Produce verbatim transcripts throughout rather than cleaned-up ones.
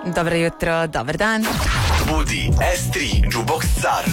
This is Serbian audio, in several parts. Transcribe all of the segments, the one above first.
Dobro jutro, dobar dan. Budi S tri Jukebox Car.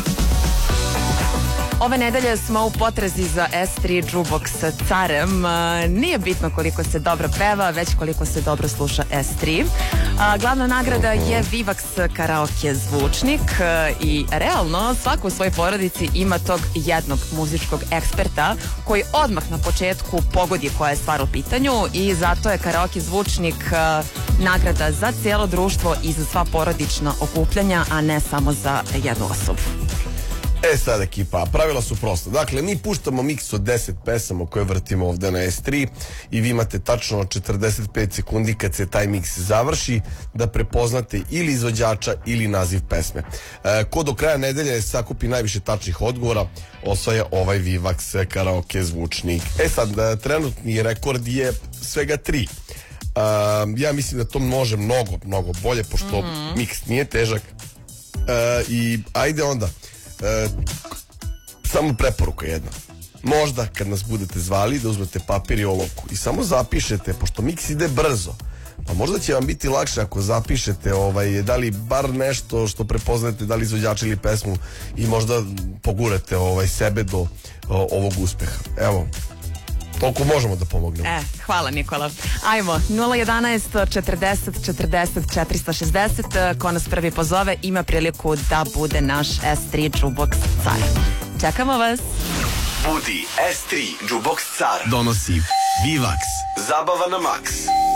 Ove nedelje smo u potrazi za S tri Jukebox Carem. Nije bitno koliko se dobro peva, već koliko se dobro sluša S tri. Glavna nagrada je Vivax karaoke zvučnik i realno svako u svojoj porodici ima tog jednog muzičkog eksperta koji odmah na početku pogodi koja je stvar u pitanju i zato je karaoke zvučnik nagrada za cijelo društvo i za sva porodična okupljanja, a ne samo za jednu osobu. E sad ekipa, pravila su prosta. Dakle, mi puštamo miks od deset pesama koje vrtimo ovde na S tri i vi imate tačno četrdeset pet sekundi kad se taj miks završi da prepoznate ili izvođača ili naziv pesme. E, ko do kraja nedelje sakupi najviše tačnih odgovora osvaja ovaj Vivax karaoke zvučnik. E sad, trenutni rekord je svega tri. E, ja mislim da to može mnogo, mnogo bolje pošto mm-hmm. miks nije težak. E, I ajde onda. E, samo preporuka jedna. Možda kad nas budete zvali da uzmete papir i olovku i samo zapišete, pošto miks ide brzo, pa možda će vam biti lakše ako zapišete ovaj, da li bar nešto što prepoznate, da li izvođača ili pesmu i možda pogurate ovaj, sebe do o, ovog uspeha. Evo, toliko možemo da pomognemo. E, hvala Nikola. Ajmo, nula jedanaest četrdeset četrdeset četiristo šezdeset, ko nas prvi pozove ima priliku da bude naš S tri Jukebox Car. Čekamo vas. Budi S tri Jukebox Car donosi Vivax. Zabava na maks.